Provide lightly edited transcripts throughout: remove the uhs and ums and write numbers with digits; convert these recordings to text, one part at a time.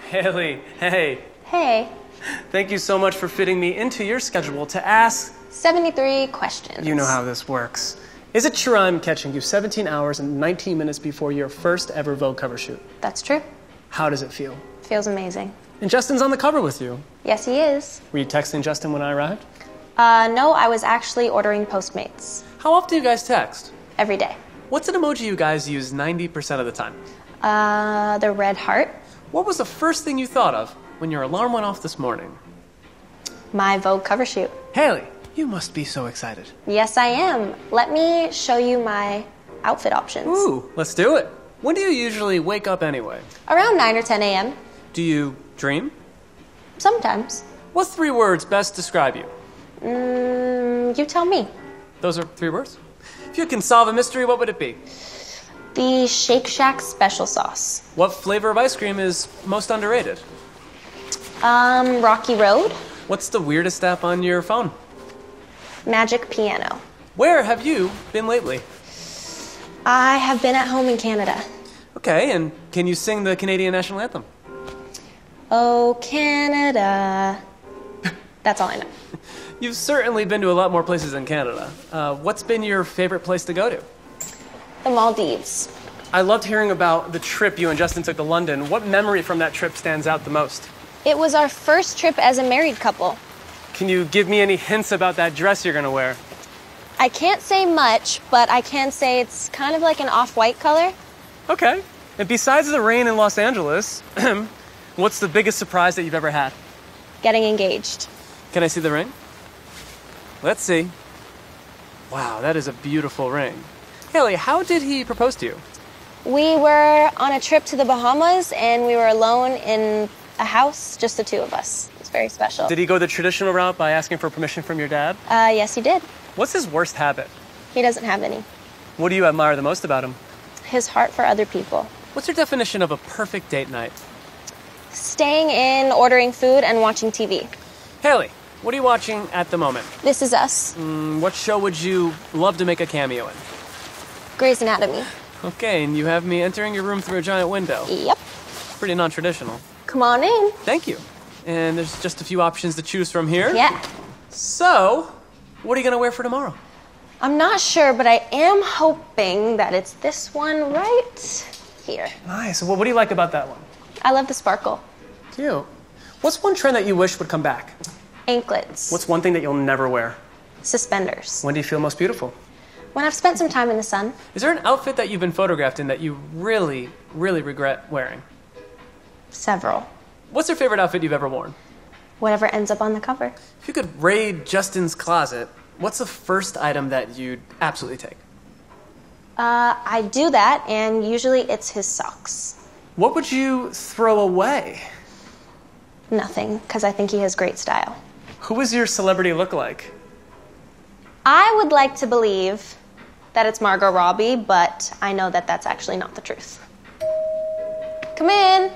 Haley, hey. Hey. Thank you so much for fitting me into your schedule to ask 73 questions. You know how this works. Is it true I'm catching you 17 hours and 19 minutes before your first ever Vogue cover shoot? That's true. How does it feel? Feels amazing. And Justin's on the cover with you. Yes, he is. Were you texting Justin when I arrived? No, I was actually ordering Postmates. How often do you guys text? Every day. What's an emoji you guys use 90% of the time? The red heart. What was the first thing you thought of when your alarm went off this morning? My Vogue cover shoot. Haley, you must be so excited. Yes, I am. Let me show you my outfit options. Ooh, let's do it. When do you usually wake up anyway? Around 9 or 10 a.m. Do you dream? Sometimes. What 3 words best describe you? You tell me. Those are 3 words? If you can solve a mystery, what would it be? The Shake Shack special sauce. What flavor of ice cream is most underrated? Rocky Road. What's the weirdest app on your phone? Magic Piano. Where have you been lately? I have been at home in Canada. Okay, and can you sing the Canadian national anthem? Oh, Canada. That's all I know. You've certainly been to a lot more places than Canada. What's been your favorite place to go to? The Maldives. I loved hearing about the trip you and Justin took to London. What memory from that trip stands out the most? It was our first trip as a married couple. Can you give me any hints about that dress you're gonna wear? I can't say much, but I can say it's kind of like an off-white color. Okay. And besides the rain in Los Angeles, what's the biggest surprise that you've ever had? Getting engaged. Can I see the ring? Let's see. Wow, that is a beautiful ring. Haley, how did he propose to you? We were on a trip to the Bahamas, and we were alone in a house, just the 2 of us. It was very special. Did he go the traditional route by asking for permission from your dad? Yes, he did. What's his worst habit? He doesn't have any. What do you admire the most about him? His heart for other people. What's your definition of a perfect date night? Staying in, ordering food, and watching TV. Haley, what are you watching at the moment? This Is Us. What show would you love to make a cameo in? Grey's Anatomy. Okay, and you have me entering your room through a giant window. Yep. Pretty non-traditional. Come on in. Thank you. And there's just a few options to choose from here. Yeah. So, what are you gonna wear for tomorrow? I'm not sure, but I am hoping that it's this one right here. Nice. Well, what do you like about that one? I love the sparkle. Cute. What's one trend that you wish would come back? Anklets. What's one thing that you'll never wear? Suspenders. When do you feel most beautiful? When I've spent some time in the sun. Is there an outfit that you've been photographed in that you really, really regret wearing? Several. What's your favorite outfit you've ever worn? Whatever ends up on the cover. If you could raid Justin's closet, what's the first item that you'd absolutely take? I do that, and usually it's his socks. What would you throw away? Nothing, because I think he has great style. Who is your celebrity lookalike? I would like to believe that it's Margot Robbie, but I know that that's actually not the truth. Come in.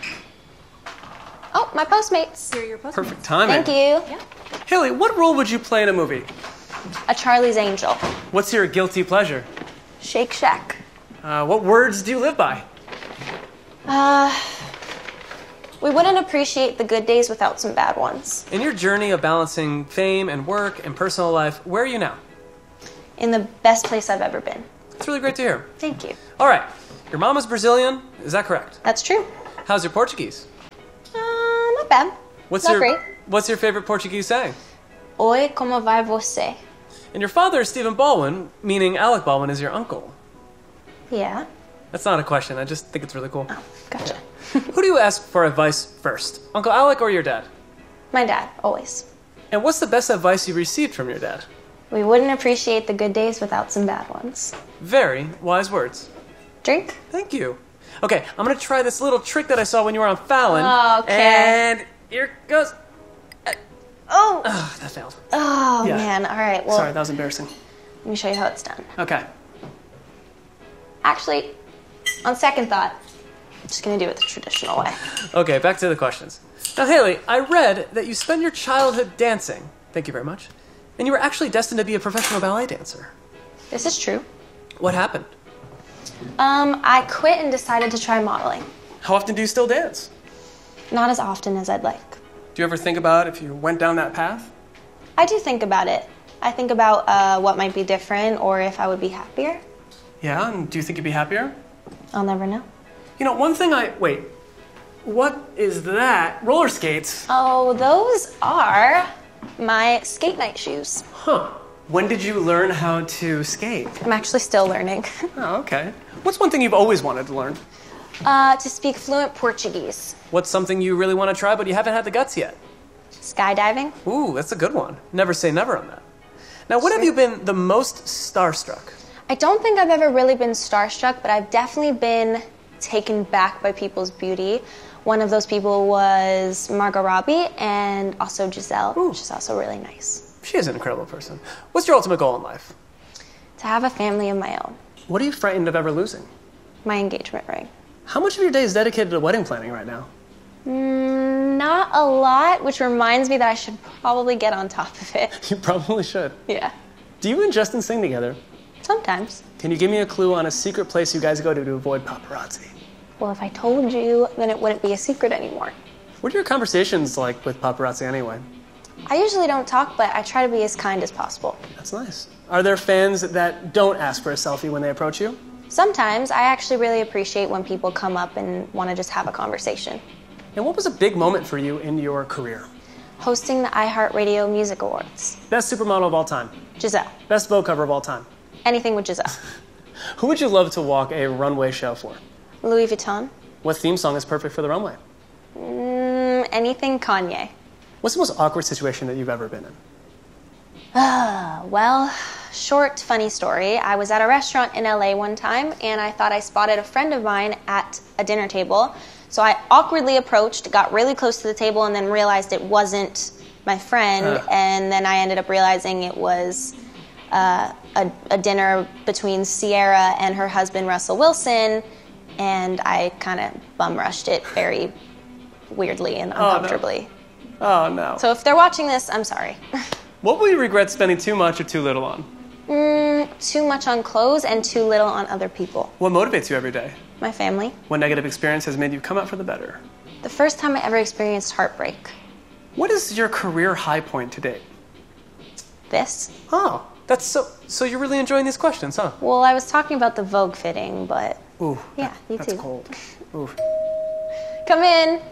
Oh, my Postmates. Here are your Postmates. Perfect timing. Thank you. Yeah. Haley, what role would you play in a movie? A Charlie's Angel. What's your guilty pleasure? Shake Shack. What words do you live by? We wouldn't appreciate the good days without some bad ones. In your journey of balancing fame and work and personal life, where are you now? In the best place I've ever been. It's really great to hear. Thank you. All right, your mom is Brazilian, is that correct? That's true. How's your Portuguese? Not bad. Not great. What's your favorite Portuguese saying? Oi, como vai você? And your father is Stephen Baldwin, meaning Alec Baldwin is your uncle. Yeah. That's not a question, I just think it's really cool. Oh, gotcha. Who do you ask for advice first? Uncle Alec or your dad? My dad, always. And what's the best advice you received from your dad? We wouldn't appreciate the good days without some bad ones. Very wise words. Drink? Thank you. Okay, I'm gonna try this little trick that I saw when you were on Fallon. Oh, okay. And here goes. Oh! Ugh, that failed. Oh, Yeah. man. All right, well, Sorry, that was embarrassing. let me show you how it's done. Okay. Actually, on second thought, I'm just going to do it the traditional way. Okay, back to the questions. Now, Haley, I read that you spent your childhood dancing. Thank you very much. And you were actually destined to be a professional ballet dancer. This is true. What happened? I quit and decided to try modeling. How often do you still dance? Not as often as I'd like. Do you ever think about if you went down that path? I do think about it. I think about what might be different or if I would be happier. Yeah, and do you think you'd be happier? I'll never know. You know, one thing wait, what is that? Roller skates? Oh, those are my skate night shoes. Huh. When did you learn how to skate? I'm actually still learning. Oh, okay. What's one thing you've always wanted to learn? To speak fluent Portuguese. What's something you really want to try but you haven't had the guts yet? Skydiving. Ooh, that's a good one. Never say never on that. Now, what have you been the most starstruck? I don't think I've ever really been starstruck, but I've definitely been taken back by people's beauty. One of those people was Margot Robbie and also Giselle, which is also really nice. She is an incredible person. What's your ultimate goal in life? To have a family of my own. What are you frightened of ever losing? My engagement ring. How much of your day is dedicated to wedding planning right now? Not a lot, which reminds me that I should probably get on top of it. You probably should. Yeah. Do you and Justin sing together? Sometimes. Can you give me a clue on a secret place you guys go to avoid paparazzi? Well, if I told you, then it wouldn't be a secret anymore. What are your conversations like with paparazzi anyway? I usually don't talk, but I try to be as kind as possible. That's nice. Are there fans that don't ask for a selfie when they approach you? Sometimes I actually really appreciate when people come up and want to just have a conversation. And what was a big moment for you in your career? Hosting the iHeartRadio Music Awards. Best supermodel of all time. Giselle. Best Vogue cover of all time. Anything with Giselle. Who would you love to walk a runway show for? Louis Vuitton. What theme song is perfect for the runway? Anything Kanye. What's the most awkward situation that you've ever been in? Well, short, funny story. I was at a restaurant in LA one time, and I thought I spotted a friend of mine at a dinner table. So I awkwardly approached, got really close to the table, and then realized it wasn't my friend. And then I ended up realizing it was a dinner between Sierra and her husband, Russell Wilson. And I kind of bum rushed it very weirdly and uncomfortably. Oh, no. So if they're watching this, I'm sorry. What will you regret spending too much or too little on? Too much on clothes and too little on other people. What motivates you every day? My family. What negative experience has made you come out for the better? The first time I ever experienced heartbreak. What is your career high point to date? This. Oh, that's so you're really enjoying these questions, huh? Well, I was talking about the Vogue fitting, but Ooh, yeah, you that's too. cold. Ooh. Come in.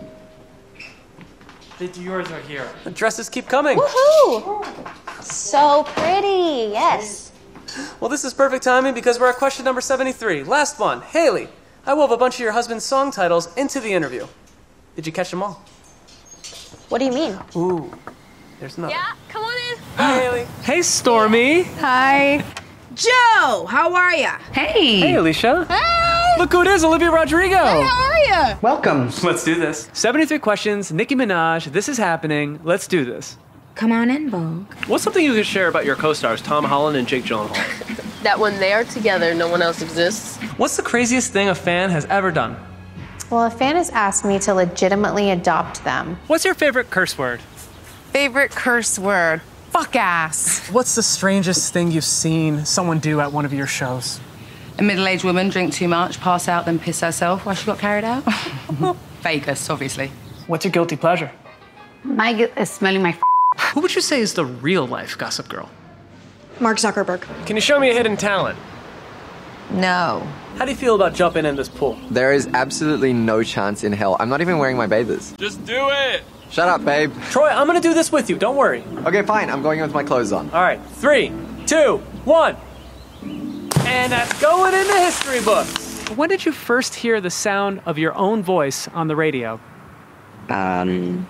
Yours are here. The dresses keep coming. Woohoo! So pretty, yes. Well, this is perfect timing because we're at question number 73. Last one. Haley, I wove a bunch of your husband's song titles into the interview. Did you catch them all? What do you mean? Ooh, there's another. Yeah, come on in. Hi, Haley. Hey, Stormy. Hi. Joe, how are ya? Hey. Hey, Alicia. Hey. Look who it is, Olivia Rodrigo. How are ya? Welcome. Let's do this. 73 questions, Nicki Minaj, this is happening. Let's do this. Come on in, Vogue. What's something you could share about your co-stars, Tom Holland and Jake Gyllenhaal? That when they are together, no one else exists. What's the craziest thing a fan has ever done? Well, a fan has asked me to legitimately adopt them. What's your favorite curse word? Favorite curse word? Fuck ass. What's the strangest thing you've seen someone do at one of your shows? A middle-aged woman drink too much, pass out, then piss herself while she got carried out. Vegas, obviously. What's your guilty pleasure? My is smelling my Who would you say is the real life Gossip Girl? Mark Zuckerberg. Can you show me a hidden talent? No. How do you feel about jumping in this pool? There is absolutely no chance in hell. I'm not even wearing my bathers. Just do it. Shut up, babe. Troy, I'm gonna do this with you, don't worry. Okay, fine. I'm going in with my clothes on. All right, 3, 2, 1. And that's going in the history books. When did you first hear the sound of your own voice on the radio? When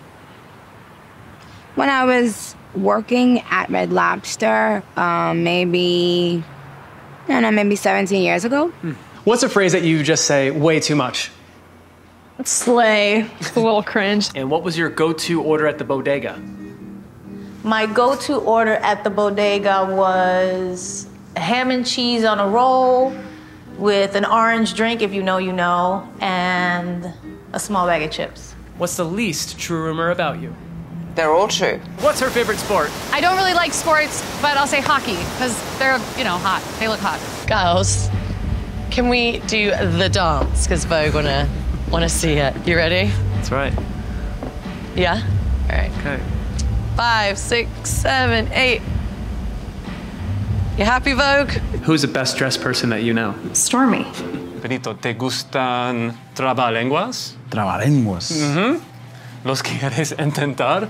I was working at Red Lobster, maybe 17 years ago. What's a phrase that you just say way too much? Slay. It's a little cringe. And what was your go-to order at the bodega? My go-to order at the bodega was ham and cheese on a roll with an orange drink, if you know, you know, and a small bag of chips. What's the least true rumor about you? They're all true. What's her favorite sport? I don't really like sports, but I'll say hockey, because they're, hot. They look hot. Girls, can we do the dance? Because Vogue wanna see it. You ready? That's right. Yeah? All right. Okay. 5, 6, 7, 8. You happy, Vogue? Who's the best dressed person that you know? Stormy. Benito, ¿te gustan trabalenguas? Trabalenguas. ¿Los quieres intentar?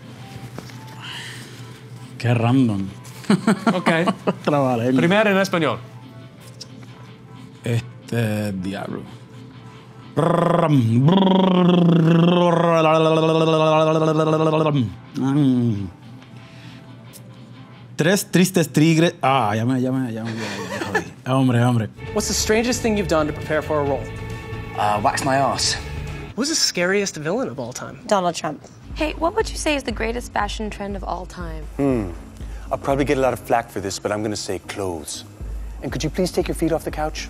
Qué random. Ok. Trabalenguas. Primero en español. Diablo. Tres tristes tigres. Ya me jodí. Hombre. What's the strangest thing you've done to prepare for a role? Wax my ass. Who's the scariest villain of all time? Donald Trump. Hey, what would you say is the greatest fashion trend of all time? I'll probably get a lot of flack for this, but I'm gonna say clothes. And could you please take your feet off the couch?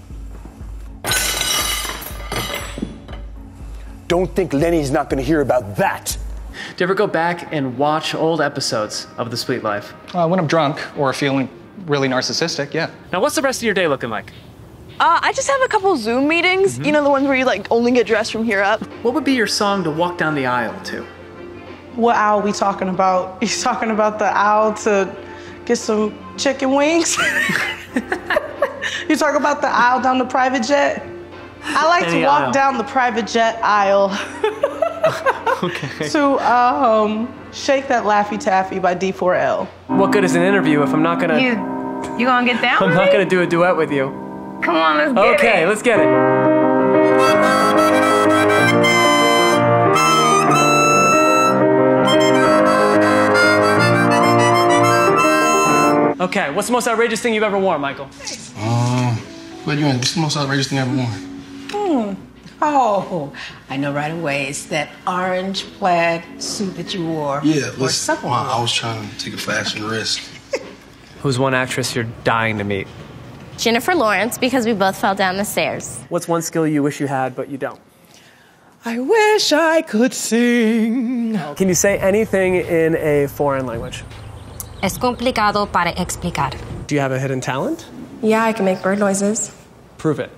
Don't think Lenny's not gonna hear about that. Do you ever go back and watch old episodes of The Sweet Life? When I'm drunk or feeling really narcissistic, yeah. Now, what's the rest of your day looking like? I just have a couple Zoom meetings. You know, the ones where you like only get dressed from here up. What would be your song to walk down the aisle to? What aisle we talking about? He's talking about the aisle to get some chicken wings? You talk about the aisle down the private jet? I like to walk down the private jet aisle. Okay. To Shake That Laffy Taffy by D4L. What good is an interview if I'm not gonna... You gonna get down I'm with not me? gonna do a duet with you. Come on, let's get it. Okay, let's get it. Okay, what's the most outrageous thing you've ever worn, Michael? What you want? What's the most outrageous thing I ever worn? Oh, I know right away. It's that orange plaid suit that you wore. Yeah, for supper. I was trying to take a fashion risk. Who's one actress you're dying to meet? Jennifer Lawrence, because we both fell down the stairs. What's one skill you wish you had but you don't? I wish I could sing. Can you say anything in a foreign language? Es complicado para explicar. Do you have a hidden talent? Yeah, I can make bird noises. Prove it.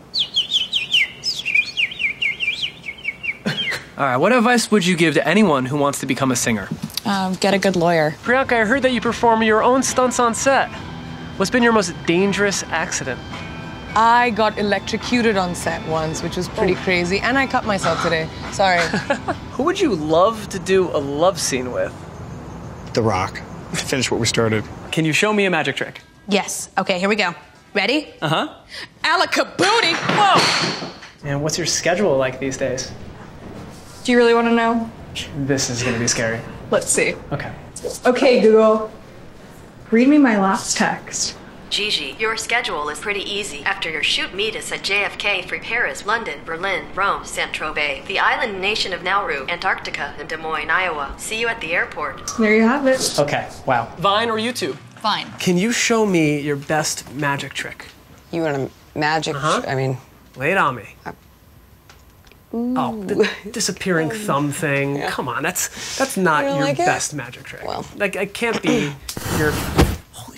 All right, what advice would you give to anyone who wants to become a singer? Get a good lawyer. Priyanka, I heard that you perform your own stunts on set. What's been your most dangerous accident? I got electrocuted on set once, which was pretty crazy, and I cut myself today. Sorry. Who would you love to do a love scene with? The Rock. Finish what we started. Can you show me a magic trick? Yes. Okay, here we go. Ready? Uh-huh. Alakabooty! Whoa! And what's your schedule like these days? Do you really want to know? This is gonna be scary. Let's see. Okay. Okay, Google. Read me my last text. Gigi, your schedule is pretty easy. After your shoot, meet us at JFK for Paris, London, Berlin, Rome, Saint-Tropez, the island nation of Nauru, Antarctica, and Des Moines, Iowa. See you at the airport. There you have it. Okay, wow. Vine or YouTube? Fine. Can you show me your best magic trick? You want a magic? I mean, lay it on me. Oh, the disappearing thumb thing. Yeah. Come on, that's not your like best magic trick. Well, like it can't be your. Holy.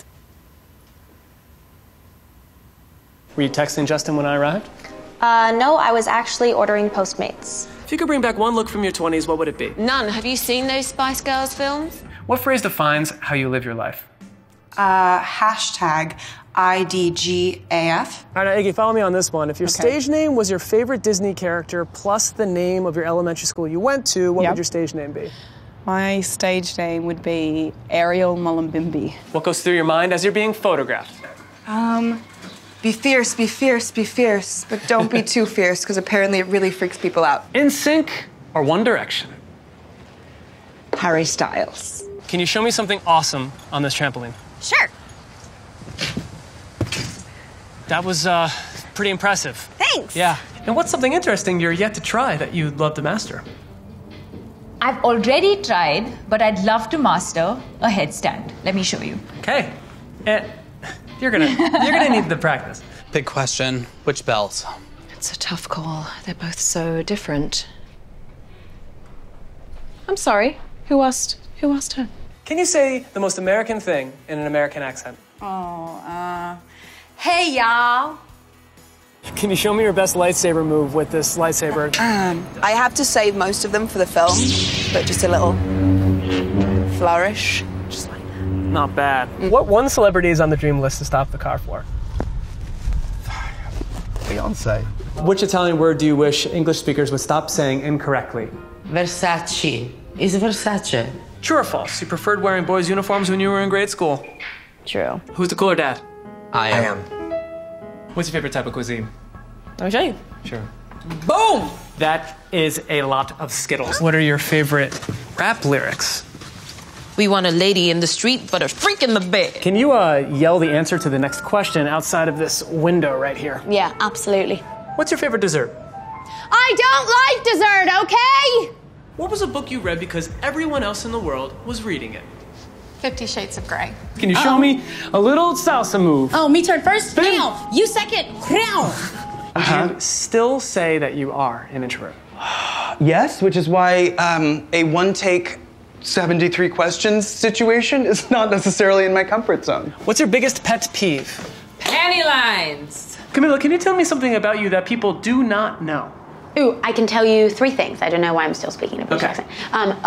Were you texting Justin when I arrived? No, I was actually ordering Postmates. If you could bring back one look from your 20s, what would it be? None. Have you seen those Spice Girls films? What phrase defines how you live your life? Hashtag IDGAF. All right, Iggy, follow me on this one. If your stage name was your favorite Disney character plus the name of your elementary school you went to, what would your stage name be? My stage name would be Ariel Mullumbimby. What goes through your mind as you're being photographed? Be fierce, be fierce, be fierce, but don't be too fierce, because apparently it really freaks people out. NSYNC or One Direction? Harry Styles. Can you show me something awesome on this trampoline? Sure. That was pretty impressive. Thanks. Yeah. And what's something interesting you're yet to try that you'd love to master? I've already tried, but I'd love to master a headstand. Let me show you. Okay. You're gonna need the practice. Big question. Which bells? It's a tough call. They're both so different. I'm sorry. Who asked her? Can you say the most American thing in an American accent? Hey, y'all. Can you show me your best lightsaber move with this lightsaber? I have to save most of them for the film, but just a little flourish. Just like that. Not bad. What one celebrity is on the dream list to stop the car for? Beyonce. Which Italian word do you wish English speakers would stop saying incorrectly? Versace. Is Versace? True or false? You preferred wearing boys' uniforms when you were in grade school? True. Who's the cooler dad? I am. What's your favorite type of cuisine? Let me show you. Sure. Boom! That is a lot of Skittles. What are your favorite rap lyrics? We want a lady in the street, but a freak in the bed. Can you yell the answer to the next question outside of this window right here? Yeah, absolutely. What's your favorite dessert? I don't like dessert, okay? What was a book you read because everyone else in the world was reading it? 50 Shades of Grey. Can you show me a little salsa move? Oh, me turn first? Now. You second. Now. Would you still say that you are an introvert? Yes, which is why a one-take 73 questions situation is not necessarily in my comfort zone. What's your biggest pet peeve? Panty lines. Camila, can you tell me something about you that people do not know? Ooh, I can tell you 3 things. I don't know why I'm still speaking a British accent.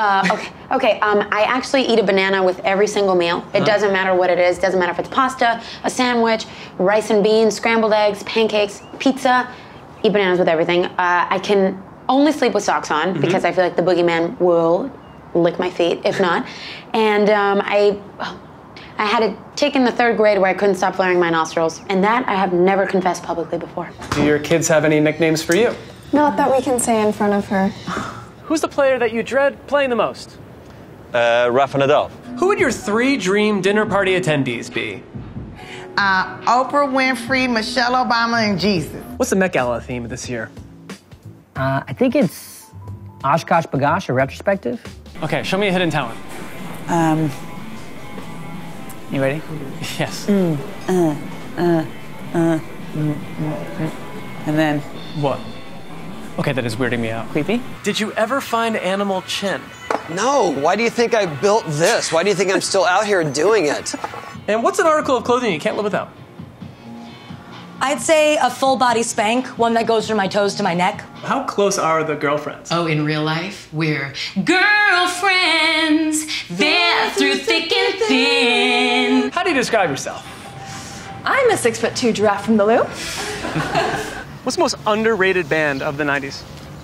I actually eat a banana with every single meal. It doesn't matter what it is. Doesn't matter if it's pasta, a sandwich, rice and beans, scrambled eggs, pancakes, pizza. Eat bananas with everything. I can only sleep with socks on because I feel like the boogeyman will lick my feet if not. And I had a tick in the 3rd grade where I couldn't stop flaring my nostrils, and that I have never confessed publicly before. Do your kids have any nicknames for you? Not that we can say in front of her. Who's the player that you dread playing the most? Rafa Nadal. Who would your 3 dream dinner party attendees be? Oprah Winfrey, Michelle Obama, and Jesus. What's the Met Gala theme this year? I think it's Oshkosh Bagosh, a retrospective. Okay, show me a hidden talent. You ready? Yes. And then What? Okay, that is weirding me out. creepy. Did you ever find animal chin? No, why do you think I built this? Why do you think I'm still out here doing it? And what's an article of clothing you can't live without? I'd say a full body spank, one that goes from my toes to my neck. How close are the girlfriends? Oh, in real life, we're girlfriends. They're through thick and thin. How do you describe yourself? I'm a 6'2" giraffe from the Lou. What's the most underrated band of the 90s?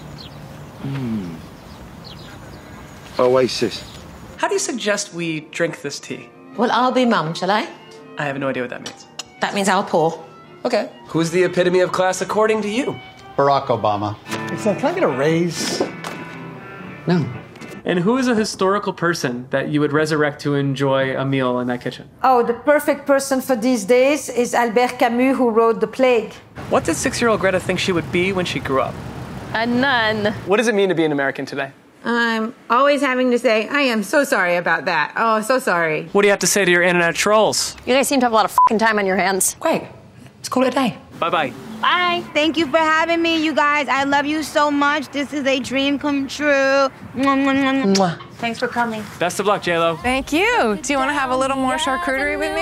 Oasis. How do you suggest we drink this tea? Well, I'll be mum, shall I? I have no idea what that means. That means I'll pour. Okay. Who's the epitome of class according to you? Barack Obama. So can I get a raise? No. And who is a historical person that you would resurrect to enjoy a meal in that kitchen? Oh, the perfect person for these days is Albert Camus, who wrote The Plague. What did 6-year-old Greta think she would be when she grew up? A nun. What does it mean to be an American today? I'm always having to say, I am so sorry about that. Oh, so sorry. What do you have to say to your internet trolls? You guys seem to have a lot of f***ing time on your hands. Great. Let's call it a day. Bye-bye. Bye. Thank you for having me, you guys. I love you so much. This is a dream come true. Mwah, mwah, mwah. Thanks for coming. Best of luck, J-Lo. Thank you. Do you want to have a little more charcuterie with me?